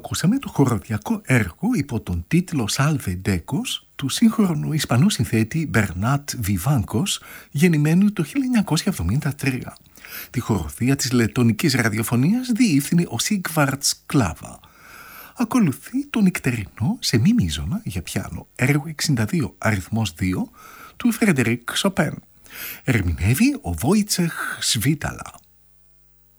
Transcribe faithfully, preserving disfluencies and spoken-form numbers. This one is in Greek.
ακούσαμε το χοροδιακό έργο υπό τον τίτλο «Salve Decos» του σύγχρονου Ισπανού συνθέτη Μπερνάτ Βιβάνκος, γεννημένου το χίλια εννιακόσια εβδομήντα τρία. Τη χοροδία της λετονικής ραδιοφωνίας διεύθυνε ο Σίγκβαρτς Κλάβα. Ακολουθεί το νυκτερινό σε μη μείζωνα για πιάνο, έργο εξήντα δύο αριθμός δύο του Φρεντερίκ Σοπέν. Ερμηνεύει ο Βόιτσεχ Σβίταλα.